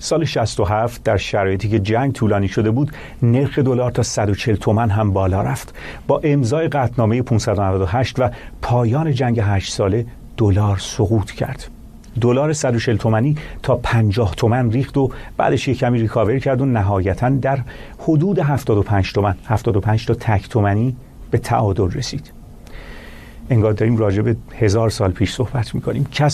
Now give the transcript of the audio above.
سال 67 در شرایطی که جنگ طولانی شده بود، نرخ دلار تا 140 تومان هم بالا رفت. با امضای قطعنامه 598 و پایان جنگ 8 ساله دلار سقوط کرد. دلار 140 تومانی تا 50 تومن ریخت و بعدش یک کمی ریکاور کرد و نهایتاً در حدود 75 تومن، 75 تا تک تومانی به تعادل رسید. انگار داریم راجع به 1000 سال پیش صحبت می‌کنیم.